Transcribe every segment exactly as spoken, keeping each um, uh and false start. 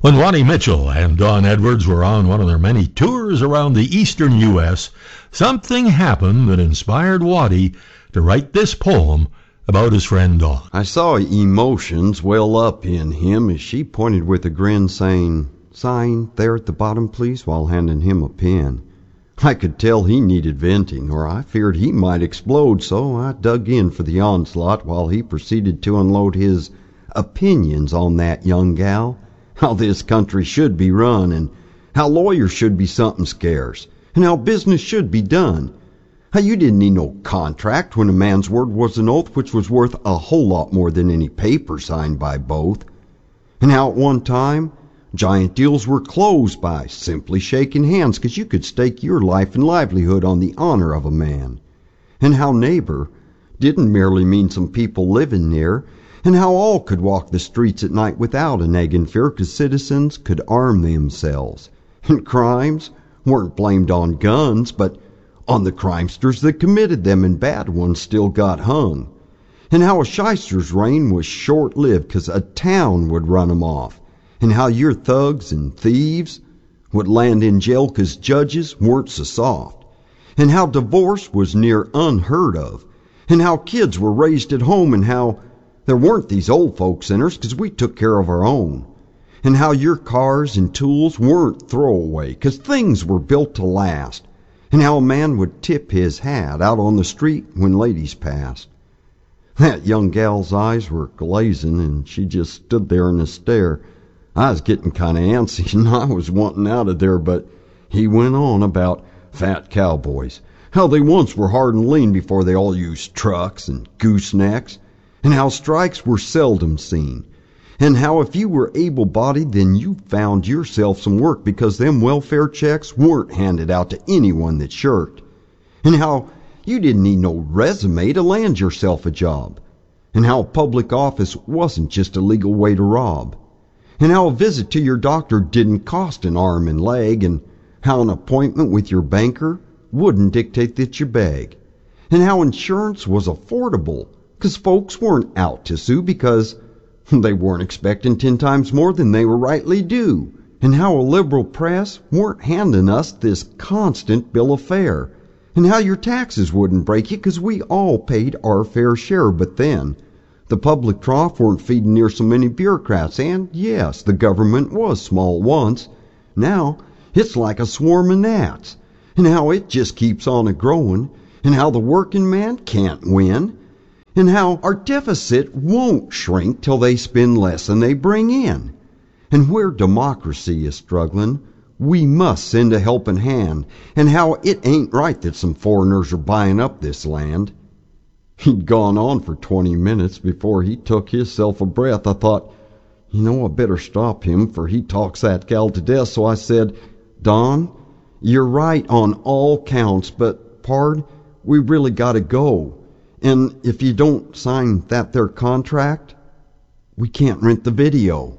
When Waddy Mitchell and Don Edwards were on one of their many tours around the eastern U S, something happened that inspired Waddy to write this poem about his friend Don. I saw emotions well up in him as she pointed with a grin saying, "Sign there at the bottom, please," while handing him a pen. I could tell he needed venting, or I feared he might explode, so I dug in for the onslaught while he proceeded to unload his opinions on that young gal. How this country should be run, and how lawyers should be something scarce, and how business should be done. How you didn't need no contract when a man's word was an oath which was worth a whole lot more than any paper signed by both. And how at one time giant deals were closed by simply shaking hands, 'cause you could stake your life and livelihood on the honor of a man. And how neighbor didn't merely mean some people living near, and how all could walk the streets at night without a nagging fear, 'cause citizens could arm themselves. And crimes weren't blamed on guns, but on the crimesters that committed them, and bad ones still got hung. And how a shyster's reign was short-lived, 'cause a town would run 'em off. And how your thugs and thieves would land in jail 'cause judges weren't so soft. And how divorce was near unheard of. And how kids were raised at home, and how there weren't these old folks sinners 'cause we took care of our own. And how your cars and tools weren't throwaway 'cause things were built to last. And how a man would tip his hat out on the street when ladies passed. That young gal's eyes were glazing, and she just stood there in a stare. I was getting kind of antsy, and I was wanting out of there, but he went on about fat cowboys, how they once were hard and lean before they all used trucks and goosenecks, and how strikes were seldom seen, and how if you were able-bodied, then you found yourself some work because them welfare checks weren't handed out to anyone that shirked, and how you didn't need no resume to land yourself a job, and how public office wasn't just a legal way to rob, and how a visit to your doctor didn't cost an arm and leg, and how an appointment with your banker wouldn't dictate that you beg, and how insurance was affordable, 'cause folks weren't out to sue because they weren't expecting ten times more than they were rightly due, and how a liberal press weren't handing us this constant bill of fare, and how your taxes wouldn't break you 'cause we all paid our fair share. But then the public trough weren't feeding near so many bureaucrats, and yes, the government was small once. Now it's like a swarm of gnats, and how it just keeps on a-growing, and how the working man can't win, and how our deficit won't shrink till they spend less than they bring in. And where democracy is struggling, we must send a helping hand, and how it ain't right that some foreigners are buying up this land. He'd gone on for twenty minutes before he took hisself a breath. I thought, you know, I better stop him, for he talks that gal to death. So I said, "Don, you're right on all counts, but, pard, we really gotta go. And if you don't sign that there contract, we can't rent the video."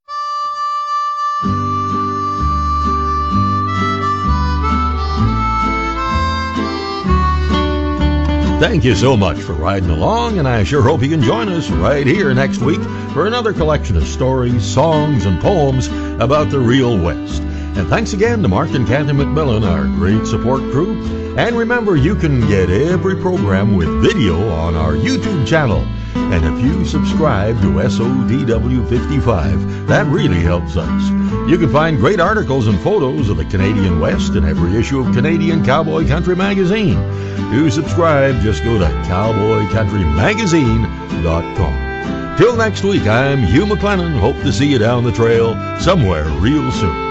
Thank you so much for riding along, and I sure hope you can join us right here next week for another collection of stories, songs, and poems about the real West. And thanks again to Mark and Kathy McMillan, our great support crew. And remember, you can get every program with video on our YouTube channel. And if you subscribe to S O D W fifty-five, that really helps us. You can find great articles and photos of the Canadian West in every issue of Canadian Cowboy Country Magazine. To subscribe, just go to cowboy country magazine dot com. Till next week, I'm Hugh McLennan. Hope to see you down the trail somewhere real soon.